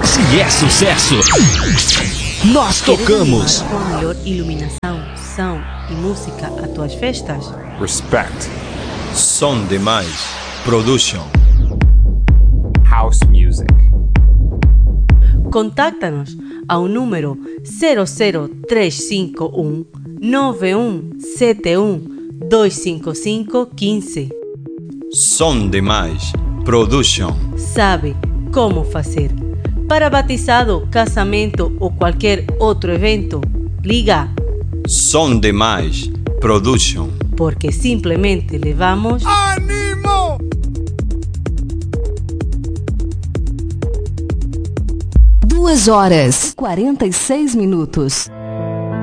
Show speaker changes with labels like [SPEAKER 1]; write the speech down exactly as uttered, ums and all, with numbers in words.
[SPEAKER 1] Se é sucesso, nós tocamos.
[SPEAKER 2] Com a melhor iluminação, som e música às tuas festas?
[SPEAKER 3] Respect.
[SPEAKER 4] Som Demais Production.
[SPEAKER 3] House music.
[SPEAKER 2] Contacta-nos ao número zero zero três cinco um nove um sete um dois cinco cinco um cinco.
[SPEAKER 4] Som Demais Production.
[SPEAKER 2] Sabe como fazer. Para batizado, casamento ou qualquer outro evento, liga
[SPEAKER 4] Som Demais Production.
[SPEAKER 2] Porque simplesmente levamos
[SPEAKER 3] Animo!
[SPEAKER 5] Duas horas, quarenta e seis minutos.